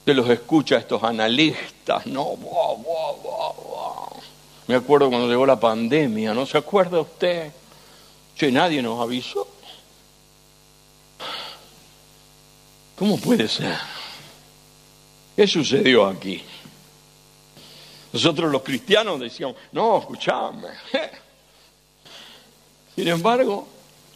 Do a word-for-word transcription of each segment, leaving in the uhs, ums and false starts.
Usted los escucha a estos analistas, ¿no? Wow, wow, wow, wow. Me acuerdo cuando llegó la pandemia, ¿no se acuerda usted? Che, nadie nos avisó. ¿Cómo puede ser? ¿Qué sucedió aquí? Nosotros los cristianos decíamos, no, escuchame. Sin embargo,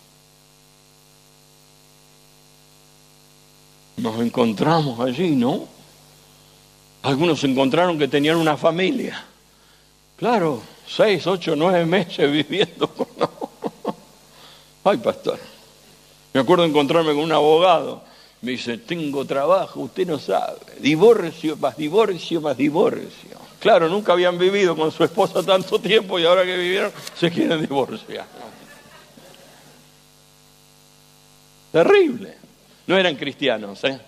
nos encontramos allí, ¿no? Algunos encontraron que tenían una familia. Claro, seis, ocho, nueve meses viviendo con nosotros. Ay, pastor. Me acuerdo de encontrarme con un abogado. Me dice, tengo trabajo, usted no sabe. Divorcio, más divorcio, más divorcio. Claro, nunca habían vivido con su esposa tanto tiempo y ahora que vivieron se quieren divorciar. Terrible. No eran cristianos, ¿eh?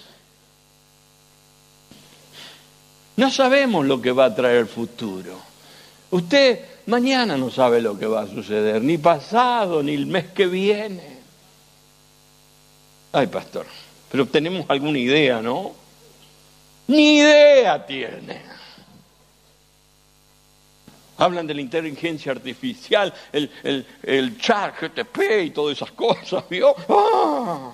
No sabemos lo que va a traer el futuro. Usted mañana no sabe lo que va a suceder, ni pasado, ni el mes que viene. Ay, pastor, pero tenemos alguna idea, ¿no? Ni idea tiene. Hablan de la inteligencia artificial, el, el, el chat G T P y todas esas cosas, ¿vio? ¡Ah!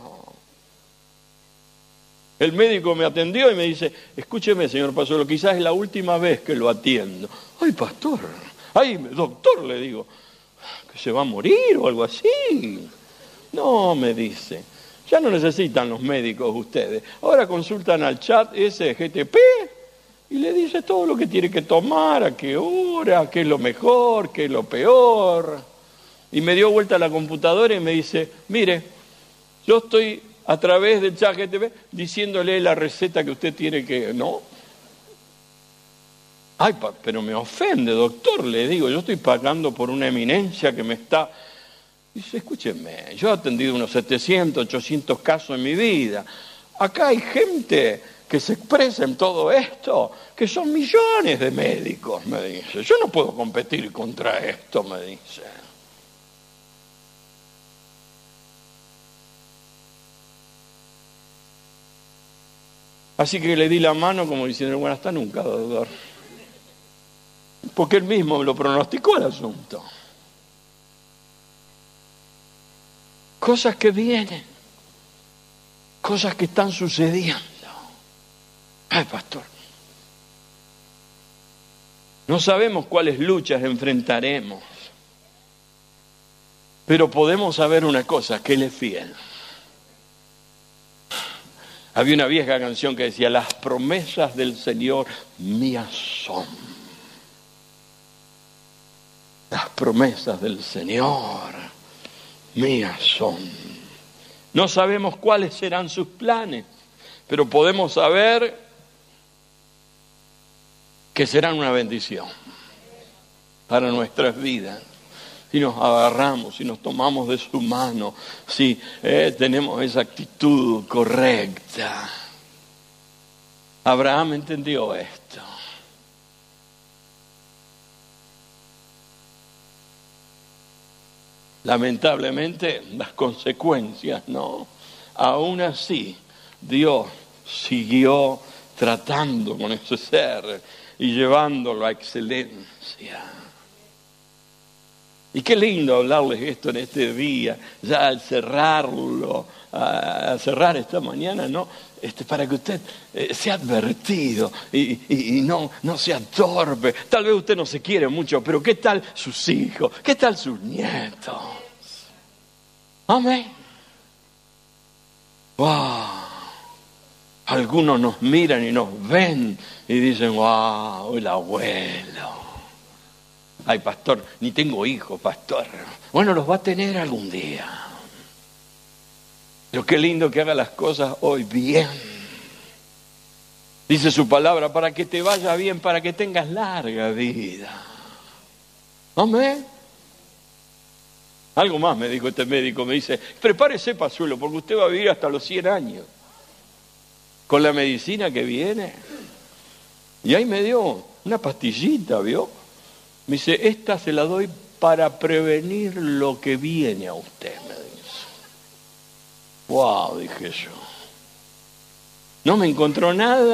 El médico me atendió y me dice, escúcheme, señor Pasolo, quizás es la última vez que lo atiendo. Ay, pastor, ay, doctor, le digo, que se va a morir o algo así. No, me dice, ya no necesitan los médicos ustedes. Ahora consultan al chat ese G T P y le dice todo lo que tiene que tomar, a qué hora, qué es lo mejor, qué es lo peor. Y me dio vuelta a la computadora y me dice, mire, yo estoy a través del chat G T P diciéndole la receta que usted tiene que... ¿No? Ay, pero me ofende, doctor, le digo, yo estoy pagando por una eminencia que me está... Dice, escúcheme, yo he atendido unos setecientos, ochocientos casos en mi vida. Acá hay gente que se expresa en todo esto, que son millones de médicos, me dice. Yo no puedo competir contra esto, me dice. Así que le di la mano como diciendo, bueno, hasta nunca, doctor. Porque él mismo lo pronosticó el asunto. Cosas que vienen, cosas que están sucediendo. Ay, pastor, no sabemos cuáles luchas enfrentaremos, pero podemos saber una cosa, que Él es fiel. Había una vieja canción que decía, las promesas del Señor mías son. Las promesas del Señor mías son. No sabemos cuáles serán sus planes, pero podemos saber que serán una bendición para nuestras vidas. Si nos agarramos, si nos tomamos de su mano, si eh, tenemos esa actitud correcta. Abraham entendió esto. Lamentablemente, las consecuencias, ¿no? Aún así, Dios siguió tratando con ese ser y llevándolo a excelencia. Y qué lindo hablarles esto en este día, ya al cerrarlo, a cerrar esta mañana, ¿no? Este, para que usted eh, sea advertido y, y, y no, no sea torpe. Tal vez usted no se quiere mucho, pero ¿qué tal sus hijos? ¿Qué tal sus nietos? Amén. Wow. Algunos nos miran y nos ven y dicen, wow, el abuelo. Ay, pastor, ni tengo hijos, pastor. Bueno, los va a tener algún día. Pero qué lindo que haga las cosas hoy bien. Dice su palabra, para que te vaya bien, para que tengas larga vida. Amén. Algo más me dijo este médico, me dice, prepárese, Pazuelo, porque usted va a vivir hasta los cien años. Con la medicina que viene. Y ahí me dio una pastillita, ¿vio? Me dice, esta se la doy para prevenir lo que viene a usted, me dice. Wow, dije yo. No me encontró nada.